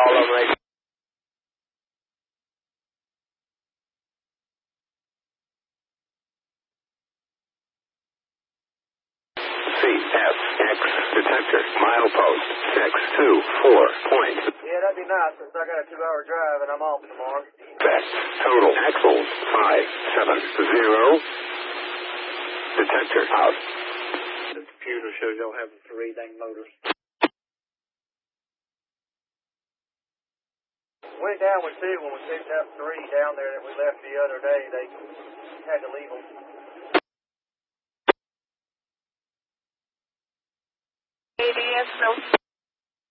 All of them right. CFX detector, milepost 624 point. Yeah, that'd be nice since I got a 2-hour drive and I'm off tomorrow. Best total axles 570. Detector out. The computer shows y'all having 3 dang motors. Went down with 2 when we picked up 3 down there that we left the other day. They had to leave them. ADS, no.